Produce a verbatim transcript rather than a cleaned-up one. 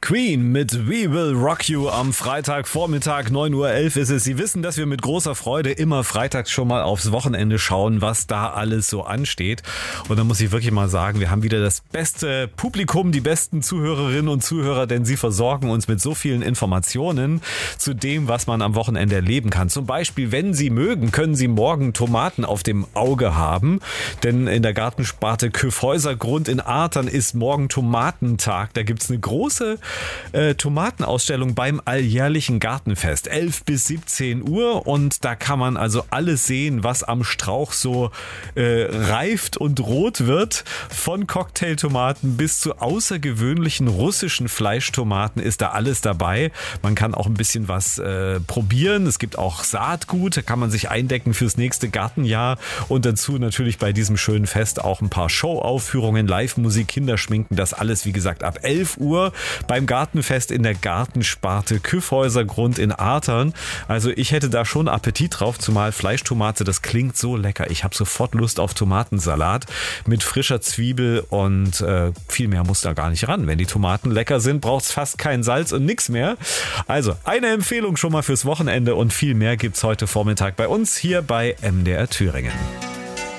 Queen mit We Will Rock You am Freitagvormittag, neun Uhr elf ist es. Sie wissen, dass wir mit großer Freude immer freitags schon mal aufs Wochenende schauen, was da alles so ansteht. Und da muss ich wirklich mal sagen, wir haben wieder das beste Publikum, die besten Zuhörerinnen und Zuhörer, denn sie versorgen uns mit so vielen Informationen zu dem, was man am Wochenende erleben kann. Zum Beispiel, wenn Sie mögen, können Sie morgen Tomaten auf dem Auge haben, denn in der Gartensparte Kyffhäusergrund in Artern ist morgen Tomatentag. Da gibt's eine große äh, Tomatenausstellung beim alljährlichen Gartenfest, elf bis siebzehn Uhr, und da kann man also alles sehen, was am Strauch so äh, reift und rot wird. Von Cocktailtomaten bis zu außergewöhnlichen russischen Fleischtomaten ist da alles dabei. Man kann auch ein bisschen was äh, probieren. Es gibt auch Saatgut, da kann man sich eindecken fürs nächste Gartenjahr, und dazu natürlich bei diesem schönen Fest auch ein paar Showaufführungen, Live-Musik, Kinderschminken, das alles wie gesagt ab elf Uhr beim Gartenfest in der Gartensparte Kyffhäusergrund in Artern. Also ich hätte da schon Appetit drauf, zumal Fleischtomate, das klingt so lecker. Ich habe sofort Lust auf Tomatensalat mit frischer Zwiebel, und äh, viel mehr muss da gar nicht ran. Wenn die Tomaten lecker sind, braucht es fast kein Salz und nix mehr. Also eine Empfehlung schon mal fürs Wochenende, und viel mehr gibt's heute Vormittag bei uns hier bei M D R Thüringen.